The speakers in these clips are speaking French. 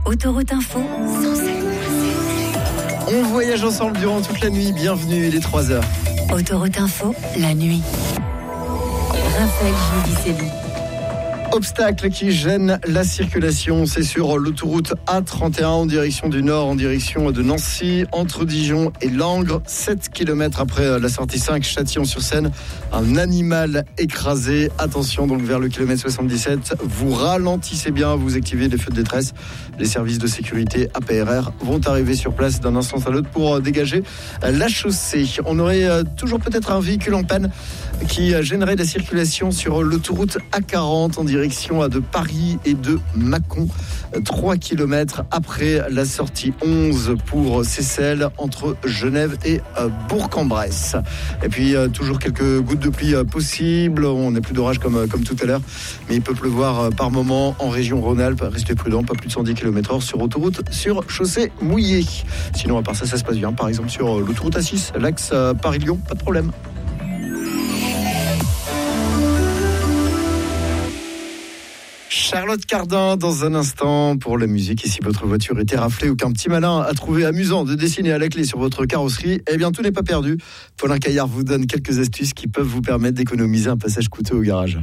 Autoroute Info, On voyage ensemble durant toute la nuit. Bienvenue, il est 3h. Autoroute Info, la nuit. Raphaël Giudicelli. Obstacles qui gênent la circulation, c'est sur l'autoroute A31 en direction du nord, en direction de Nancy, entre Dijon et Langres. 7 km après la sortie 5, Châtillon-sur-Seine, un animal écrasé. Attention donc vers le kilomètre 77, vous ralentissez bien, vous activez les feux de détresse. Les services de sécurité APRR vont arriver sur place d'un instant à l'autre pour dégager la chaussée. On aurait toujours peut-être un véhicule en panne qui gênerait la circulation sur l'autoroute A40 en direction de Paris et de Mâcon. 3 km après la sortie 11 pour Seyssel entre Genève et Bourg-en-Bresse. Et puis toujours quelques gouttes de pluie possibles. On n'a plus d'orage comme tout à l'heure, mais il peut pleuvoir par moment en région Rhône-Alpes. Restez prudents, pas plus de 110 km/h sur autoroute, sur chaussée mouillée. Sinon à part ça se passe bien. Par exemple sur l'autoroute A6, l'axe Paris-Lyon, pas de problème. Charlotte Cardin dans un instant pour la musique. Et si votre voiture était raflée ou qu'un petit malin a trouvé amusant de dessiner à la clé sur votre carrosserie, eh bien tout n'est pas perdu. Paulin Caillard vous donne quelques astuces qui peuvent vous permettre d'économiser un passage coûteux au garage.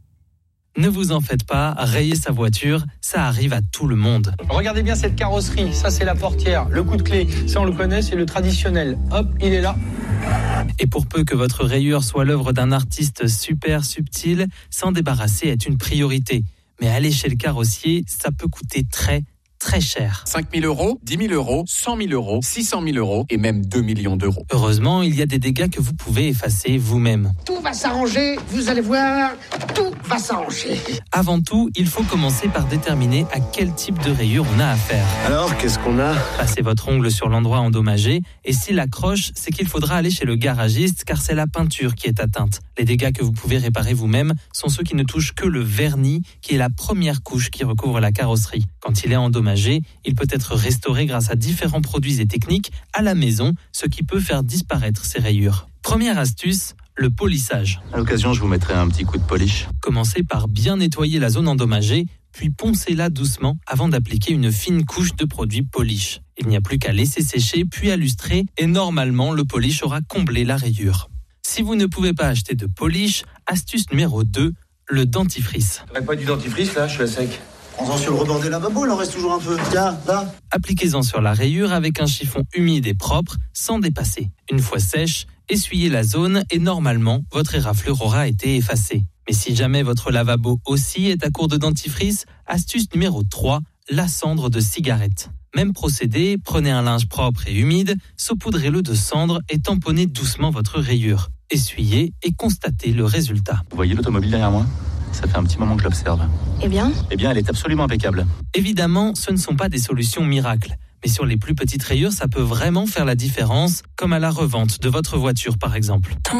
Ne vous en faites pas, rayer sa voiture, ça arrive à tout le monde. Regardez bien cette carrosserie, ça c'est la portière, le coup de clé, ça on le connaît, c'est le traditionnel. Hop, il est là. Et pour peu que votre rayure soit l'œuvre d'un artiste super subtil, s'en débarrasser est une priorité. Mais aller chez le carrossier, ça peut coûter très cher. 5 000 euros, 10 000 euros, 100 000 euros, 600 000 euros et même 2 millions d'euros. Heureusement, il y a des dégâts que vous pouvez effacer vous-même. Tout va s'arranger, vous allez voir, tout va s'arranger. Avant tout, il faut commencer par déterminer à quel type de rayure on a affaire. Alors, qu'est-ce qu'on a ? Passez votre ongle sur l'endroit endommagé et s'il accroche, c'est qu'il faudra aller chez le garagiste car c'est la peinture qui est atteinte. Les dégâts que vous pouvez réparer vous-même sont ceux qui ne touchent que le vernis, qui est la première couche qui recouvre la carrosserie. Quand il est endommagé, il peut être restauré grâce à différents produits et techniques à la maison, ce qui peut faire disparaître ces rayures. Première astuce, le polissage. À l'occasion, je vous mettrai un petit coup de polish. Commencez par bien nettoyer la zone endommagée, puis poncez-la doucement avant d'appliquer une fine couche de produit polish. Il n'y a plus qu'à laisser sécher, puis à lustrer, et normalement, le polish aura comblé la rayure. Si vous ne pouvez pas acheter de polish, astuce numéro 2, le dentifrice. T'aurais pas du dentifrice là, je suis à sec. Prends-en sur le rebord des lavabos, il en reste toujours un peu. Tiens, là. Appliquez-en sur la rayure avec un chiffon humide et propre, sans dépasser. Une fois sèche, essuyez la zone et normalement, votre éraflure aura été effacée. Mais si jamais votre lavabo aussi est à court de dentifrice, astuce numéro 3, la cendre de cigarette. Même procédé, prenez un linge propre et humide, saupoudrez-le de cendre et tamponnez doucement votre rayure. Essuyez et constatez le résultat. Vous voyez l'automobile derrière moi ? Ça fait un petit moment que je l'observe. Eh bien, elle est absolument impeccable. Évidemment, ce ne sont pas des solutions miracles. Mais sur les plus petites rayures, ça peut vraiment faire la différence, comme à la revente de votre voiture par exemple.